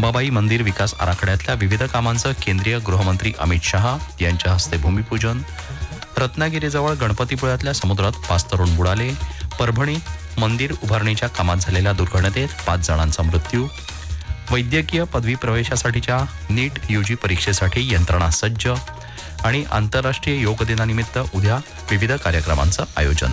अंबाबाई मंदिर विकास आराखड्यातल्या विविध कामांचं केंद्रीय गृहमंत्री अमित शहा यांच्या हस्ते भूमिपूजन. रत्नागिरीजवळ गणपतीपुळ्यातल्या समुद्रात 5 तरुण बुडाले. परभणी मंदिर उभारणीच्या कामात झालेल्या दुर्घटनेत 5 जणांचा मृत्यू. वैद्यकीय पदवी प्रवेशासाठीच्या नीट यूजी परीक्षेसाठी यंत्रणा सज्ज. आणि आंतरराष्ट्रीय योग दिनानिमित्त उद्या विविध कार्यक्रमांचं आयोजन.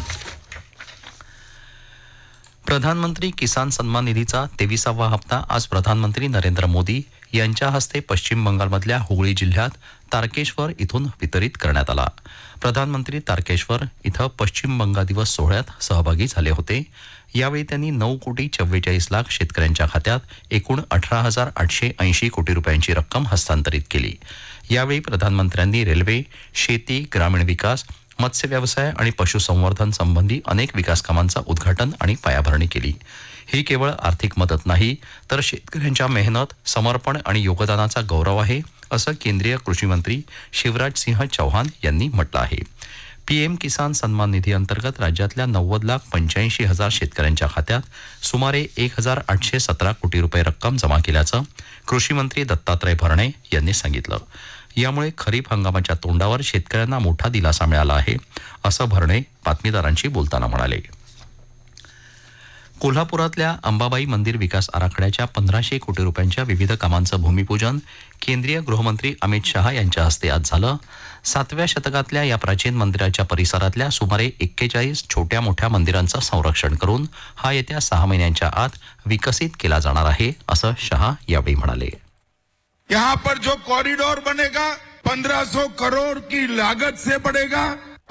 प्रधानमंत्री किसान सन्मान निधीचा 23वा हप्ता आज प्रधानमंत्री नरेंद्र मोदी यांच्या हस्ते पश्चिम बंगालमधल्या हुगळी जिल्ह्यात तारकेश्वर इथून वितरित करण्यात आला. प्रधानमंत्री तारकेश्वर इथं पश्चिम बंगाल दिवस सोहळ्यात सहभागी झाले होते. यावेळी त्यांनी 9,44,00,000 शेतकऱ्यांच्या खात्यात एकूण 18,880 कोटी रुपयांची रक्कम हस्तांतरित केली. यावेळी प्रधानमंत्र्यांनी रेल्वे, शेती, ग्रामीण विकास, मत्स्य व्यवसाय आणि पशुसंवर्धन संबंधी अनेक विकास कामांचं उद्घाटन आणि पायाभरणी केली. ही केवळ आर्थिक मदत नाही तर शेतकऱ्यांच्या मेहनत, समर्पण आणि योगदानाचा गौरव आहे, असं केंद्रीय कृषी मंत्री शिवराज सिंह चौहान यांनी म्हटलं आहे. पीएम किसान सन्मान निधी अंतर्गत राज्यातल्या 90,85,000 शेतकऱ्यांच्या खात्यात सुमारे 1,817 कोटी रुपये रक्कम जमा केल्याचं कृषी मंत्री दत्तात्रय भरणे यांनी सांगितलं. यामुळे खरीप हंगामाच्या तोंडावर शेतकऱ्यांना मोठा दिलासा मिळाला आहे, असं भरणे बातमीदारांशी बोलताना म्हणाले. कोल्हापुरातल्या अंबाबाई मंदिर विकास आराखड्याच्या 1,500 कोटी रुपयांच्या विविध कामांचं भूमिपूजन केंद्रीय गृहमंत्री अमित शहा यांच्या हस्ते आज झालं. 7व्या शतकातल्या या प्राचीन मंदिराच्या परिसरातल्या सुमारे 41 छोट्या मोठ्या मंदिरांचं संरक्षण करून हा येत्या 6 महिन्यांच्या आत विकसित केला जाणार आहे, असं शहा यावेळी म्हणाले. यहाँ पर जो कॉरिडोर बनेगा 1500 करोड़ की लागत से बनेगा.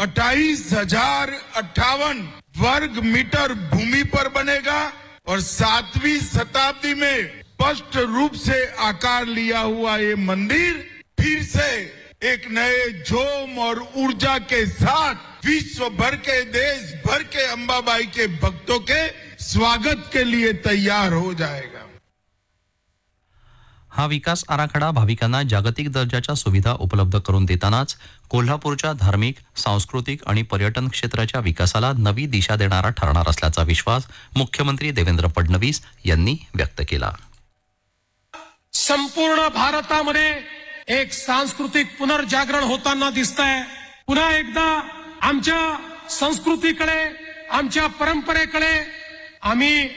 28,058 वर्ग मीटर भूमि पर बनेगा और 7वीं शताब्दी में स्पष्ट रूप से आकार लिया हुआ ये मंदिर फिर से एक नए जोम और ऊर्जा के साथ विश्व भर के, देश भर के अंबाबाई के भक्तों के स्वागत के लिए तैयार हो जाएगा. हा विकास आराखडा भाविकांना जागतिक दर्जाच्या सुविधा उपलब्ध करून देतानाच कोल्हापूरच्या धार्मिक, सांस्कृतिक आणि पर्यटन क्षेत्राच्या विकासाला नवी दिशा देणारा ठरणार असल्याचा विश्वास मुख्यमंत्री देवेंद्र फडणवीस यांनी व्यक्त केला. संपूर्ण भारतामध्ये एक सांस्कृतिक पुनर्जागरण होताना दिसतंय. पुन्हा एकदा आमच्या संस्कृतीकडे, आमच्या परंपरेकडे आम्ही